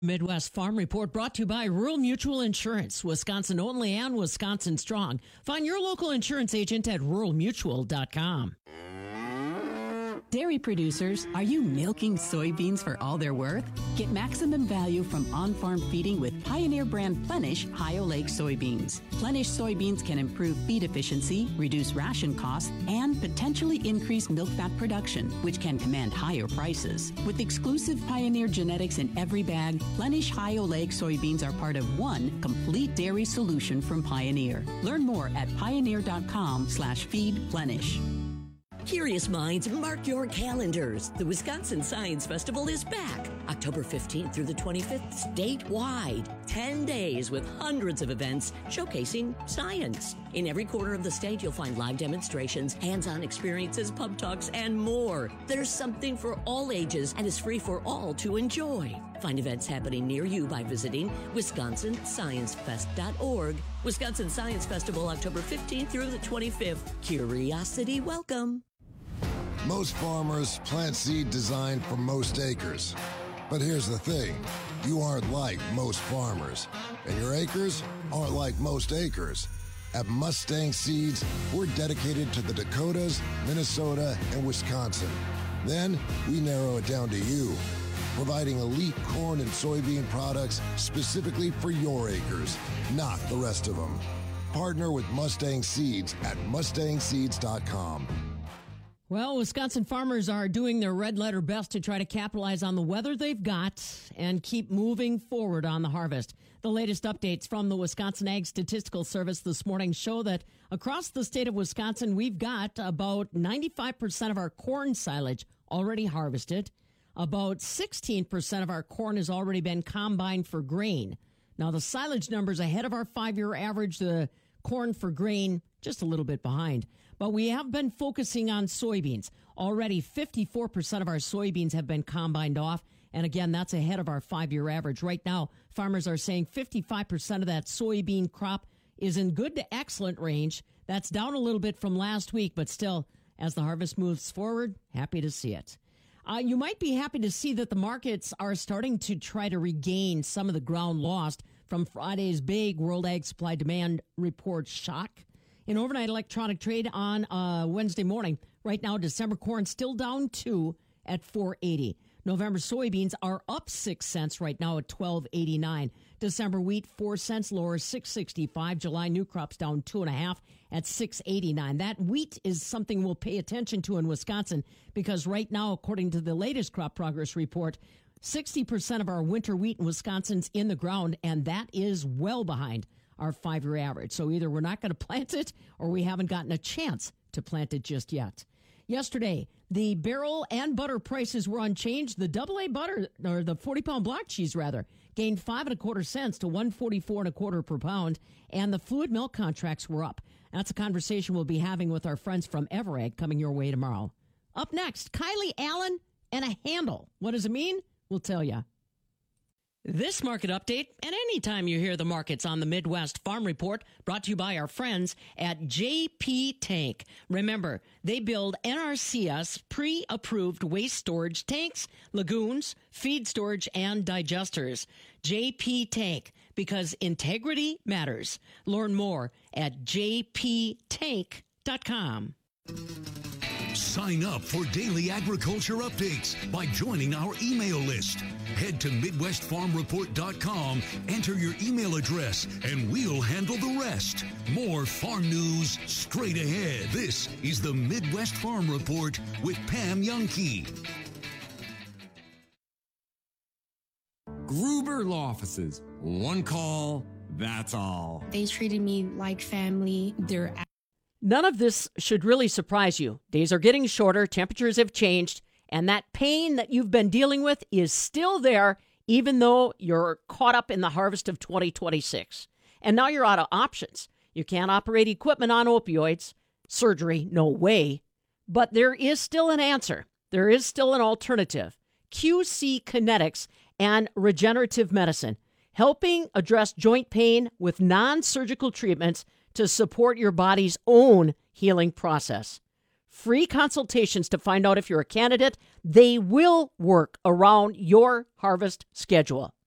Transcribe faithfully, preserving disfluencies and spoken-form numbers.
Midwest Farm Report brought to you by Rural Mutual Insurance, Wisconsin only and Wisconsin strong. Find your local insurance agent at rural mutual dot com. Dairy producers, are you milking soybeans for all they're worth? Get maximum value from on-farm feeding with Pioneer brand Plenish Ohio Lake soybeans. Plenish soybeans can improve feed efficiency, reduce ration costs, and potentially increase milk fat production, which can command higher prices. With exclusive Pioneer genetics in every bag, Plenish Ohio Lake soybeans are part of one complete dairy solution from Pioneer. Learn more at pioneer.com slash feed Plenish. Curious minds, mark your calendars. The Wisconsin Science Festival is back. October fifteenth through the twenty-fifth, statewide. Ten days with hundreds of events showcasing science. In every corner of the state, you'll find live demonstrations, hands-on experiences, pub talks, and more. There's something for all ages and is free for all to enjoy. Find events happening near you by visiting wisconsin science fest dot org. Wisconsin Science Festival, October fifteenth through the twenty-fifth. Curiosity welcome. Most farmers plant seed designed for most acres. But here's the thing, you aren't like most farmers, and your acres aren't like most acres. At Mustang Seeds, we're dedicated to the Dakotas, Minnesota, and Wisconsin. Then we narrow it down to you, providing elite corn and soybean products specifically for your acres, not the rest of them. Partner with Mustang Seeds at mustang seeds dot com. Well, Wisconsin farmers are doing their red letter best to try to capitalize on the weather they've got and keep moving forward on the harvest. The latest updates from the Wisconsin Ag Statistical Service this morning show that across the state of Wisconsin, we've got about ninety-five percent of our corn silage already harvested. About sixteen percent of our corn has already been combined for grain. Now, the silage number's ahead of our five-year average. The corn for grain just a little bit behind. But we have been focusing on soybeans. Already fifty-four percent of our soybeans have been combined off. And again, that's ahead of our five-year average. Right now, farmers are saying fifty-five percent of that soybean crop is in good to excellent range. That's down a little bit from last week, but still, as the harvest moves forward, happy to see it. Uh, you might be happy to see that the markets are starting to try to regain some of the ground lost from Friday's big World Ag Supply Demand Report shock. In overnight electronic trade on uh, Wednesday morning, right now, December corn still down two at four eighty. November soybeans are up six cents right now at twelve eighty-nine. December wheat four cents lower, six sixty-five. July new crops down two and a half at six eighty-nine. That wheat is something we'll pay attention to in Wisconsin because right now, according to the latest crop progress report, sixty percent of our winter wheat in Wisconsin's in the ground, and that is well behind our five-year average. So either we're not going to plant it or we haven't gotten a chance to plant it just yet. Yesterday, the barrel and butter prices were unchanged. The double A butter, or the forty-pound block cheese, rather, gained five and a quarter cents to one forty-four and a quarter per pound, and the fluid milk contracts were up. That's a conversation we'll be having with our friends from Everag coming your way tomorrow. Up next, Kylie Allen and a handle. What does it mean? We'll tell you. This market update, and anytime you hear the markets on the Midwest Farm Report, brought to you by our friends at J P Tank. Remember, they build N R C S pre-approved waste storage tanks, lagoons, feed storage, and digesters. J P Tank, because integrity matters. Learn more at j p tank dot com. Sign up for daily agriculture updates by joining our email list. Head to midwest farm report dot com, enter your email address, and we'll handle the rest. More farm news straight ahead. This is the Midwest Farm Report with Pam Youngkey. Gruber Law Offices. One call, that's all. They treated me like family. They're None of this should really surprise you. Days are getting shorter, temperatures have changed, and that pain that you've been dealing with is still there, even though you're caught up in the harvest of twenty twenty-six. And now you're out of options. You can't operate equipment on opioids. Surgery, no way. But there is still an answer. There is still an alternative. Q C Kinetics and regenerative medicine, helping address joint pain with non-surgical treatments to support your body's own healing process. Free consultations to find out if you're a candidate. They will work around your harvest schedule.